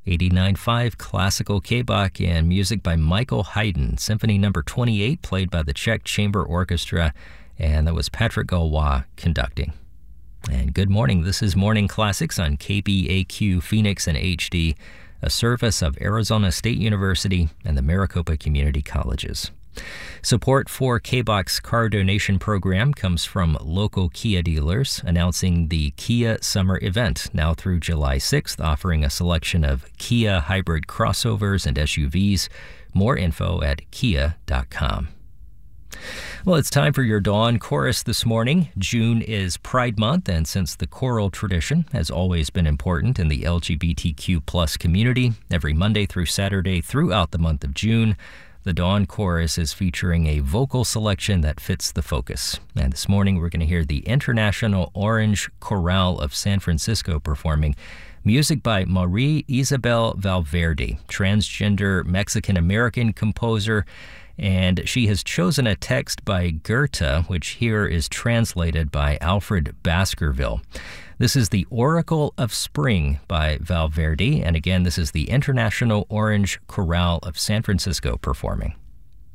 89.5 classical K-Bach and music by Michael Haydn, Symphony No. 28, played by the Czech Chamber Orchestra, and that was Patrick Galois conducting. And good morning, this is Morning Classics on KBAQ Phoenix and HD, a service of Arizona State University and the Maricopa Community Colleges. Support for K-Bach's car donation program comes from local Kia dealers, announcing the Kia Summer Event now through July 6th, offering a selection of Kia hybrid crossovers and SUVs. More info at kia.com. Well, it's time for your Dawn Chorus this morning. June is Pride Month, and since the choral tradition has always been important in the LGBTQ plus community, every Monday through Saturday throughout the month of June, the Dawn Chorus is featuring a vocal selection that fits the focus. And this morning we're going to hear the International Orange Chorale of San Francisco performing music by Marie Isabel Valverde, transgender Mexican-American composer, and she has chosen a text by Goethe, which here is translated by Alfred Baskerville. This is the Oracle of Spring by Valverde, and again, this is the International Orange Chorale of San Francisco performing.